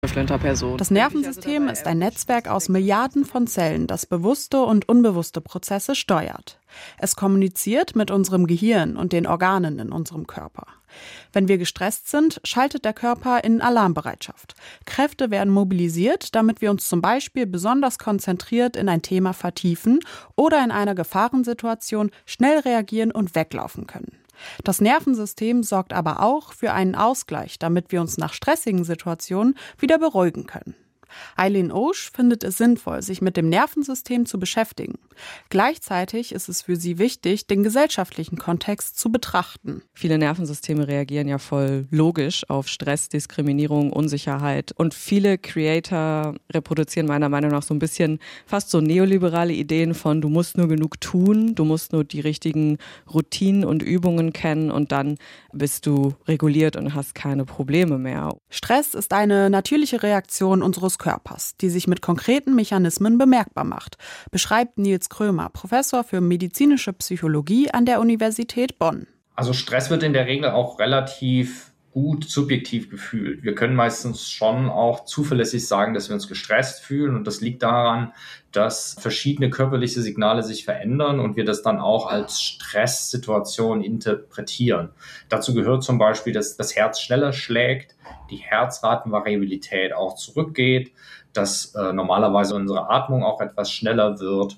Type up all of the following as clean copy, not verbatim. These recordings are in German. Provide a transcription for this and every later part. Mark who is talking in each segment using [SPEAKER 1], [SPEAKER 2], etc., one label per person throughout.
[SPEAKER 1] Flinterperson.
[SPEAKER 2] Das Nervensystem ist ein Netzwerk aus Milliarden von Zellen, das bewusste und unbewusste Prozesse steuert. Es kommuniziert mit unserem Gehirn und den Organen in unserem Körper. Wenn wir gestresst sind, schaltet der Körper in Alarmbereitschaft. Kräfte werden mobilisiert, damit wir uns zum Beispiel besonders konzentriert in ein Thema vertiefen oder in einer Gefahrensituation schnell reagieren und weglaufen können. Das Nervensystem sorgt aber auch für einen Ausgleich, damit wir uns nach stressigen Situationen wieder beruhigen können. Eileen Oesch findet es sinnvoll, sich mit dem Nervensystem zu beschäftigen. Gleichzeitig ist es für sie wichtig, den gesellschaftlichen Kontext zu betrachten.
[SPEAKER 1] Viele Nervensysteme reagieren ja voll logisch auf Stress, Diskriminierung, Unsicherheit. Und viele Creator reproduzieren meiner Meinung nach so ein bisschen fast so neoliberale Ideen von, du musst nur genug tun, du musst nur die richtigen Routinen und Übungen kennen und dann bist du reguliert und hast keine Probleme mehr.
[SPEAKER 2] Stress ist eine natürliche Reaktion unseres Körpers, die sich mit konkreten Mechanismen bemerkbar macht, beschreibt Nils Krömer, Professor für medizinische Psychologie an der Universität Bonn.
[SPEAKER 3] Also Stress wird in der Regel auch relativ gut subjektiv gefühlt. Wir können meistens schon auch zuverlässig sagen, dass wir uns gestresst fühlen, und das liegt daran, dass verschiedene körperliche Signale sich verändern und wir das dann auch als Stresssituation interpretieren. Dazu gehört zum Beispiel, dass das Herz schneller schlägt, die Herzratenvariabilität auch zurückgeht, dass normalerweise unsere Atmung auch etwas schneller wird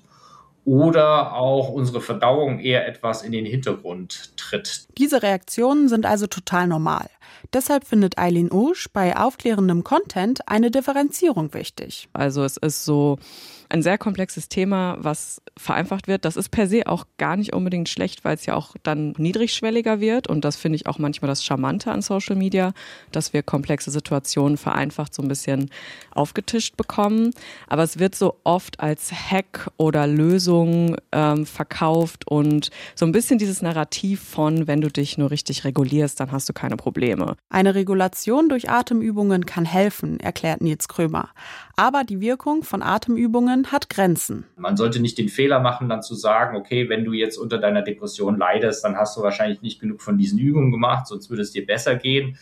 [SPEAKER 3] oder auch unsere Verdauung eher etwas in den Hintergrund tritt.
[SPEAKER 2] Diese Reaktionen sind also total normal. Deshalb findet Eileen Oesch bei aufklärendem Content eine Differenzierung wichtig.
[SPEAKER 1] Also es ist so ein sehr komplexes Thema, was vereinfacht wird. Das ist per se auch gar nicht unbedingt schlecht, weil es ja auch dann niedrigschwelliger wird. Und das finde ich auch manchmal das Charmante an Social Media, dass wir komplexe Situationen vereinfacht so ein bisschen aufgetischt bekommen. Aber es wird so oft als Hack oder Lösung verkauft und so ein bisschen dieses Narrativ von, wenn du dich nur richtig regulierst, dann hast du keine Probleme.
[SPEAKER 2] Eine Regulation durch Atemübungen kann helfen, erklärt Nils Krömer. Aber die Wirkung von Atemübungen hat Grenzen.
[SPEAKER 3] Man sollte nicht den Fehler machen, dann zu sagen, okay, wenn du jetzt unter deiner Depression leidest, dann hast du wahrscheinlich nicht genug von diesen Übungen gemacht, sonst würde es dir besser gehen.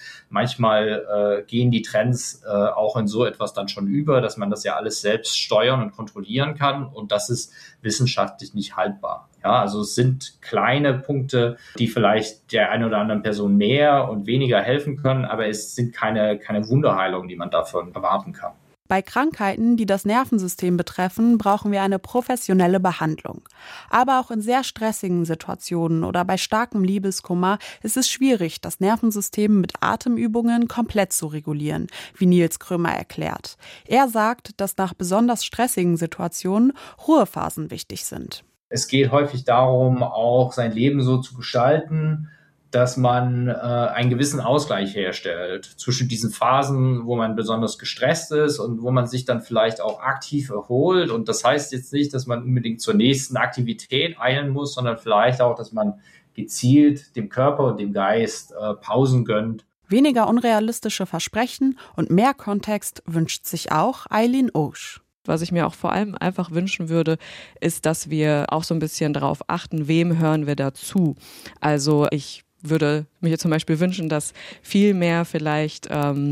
[SPEAKER 3] Manchmal gehen die Trends auch in so etwas dann schon über, dass man das ja alles selbst steuern und kontrollieren kann, und das ist wissenschaftlich nicht haltbar. Ja, also es sind kleine Punkte, die vielleicht der einen oder anderen Person mehr und weniger helfen können, aber es sind keine Wunderheilung, die man davon erwarten kann.
[SPEAKER 2] Bei Krankheiten, die das Nervensystem betreffen, brauchen wir eine professionelle Behandlung. Aber auch in sehr stressigen Situationen oder bei starkem Liebeskummer ist es schwierig, das Nervensystem mit Atemübungen komplett zu regulieren, wie Nils Krömer erklärt. Er sagt, dass nach besonders stressigen Situationen Ruhephasen wichtig sind.
[SPEAKER 3] Es geht häufig darum, auch sein Leben so zu gestalten, dass man einen gewissen Ausgleich herstellt zwischen diesen Phasen, wo man besonders gestresst ist und wo man sich dann vielleicht auch aktiv erholt. Und das heißt jetzt nicht, dass man unbedingt zur nächsten Aktivität eilen muss, sondern vielleicht auch, dass man gezielt dem Körper und dem Geist Pausen gönnt.
[SPEAKER 2] Weniger unrealistische Versprechen und mehr Kontext wünscht sich auch Eileen Oesch.
[SPEAKER 1] Was ich mir auch vor allem einfach wünschen würde, ist, dass wir auch so ein bisschen darauf achten, wem hören wir dazu. Also ich würde mir jetzt zum Beispiel wünschen, dass viel mehr vielleicht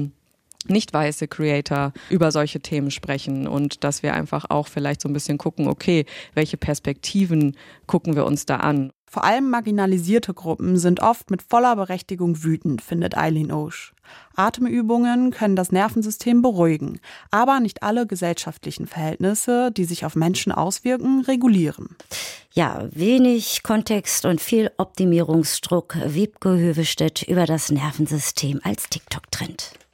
[SPEAKER 1] nicht weiße Creator über solche Themen sprechen und dass wir einfach auch vielleicht so ein bisschen gucken, okay, welche Perspektiven gucken wir uns da an.
[SPEAKER 2] Vor allem marginalisierte Gruppen sind oft mit voller Berechtigung wütend, findet Eileen Oesch. Atemübungen können das Nervensystem beruhigen, aber nicht alle gesellschaftlichen Verhältnisse, die sich auf Menschen auswirken, regulieren.
[SPEAKER 4] Ja, wenig Kontext und viel Optimierungsdruck. Wiebke Hövestedt über das Nervensystem als TikTok-Trend.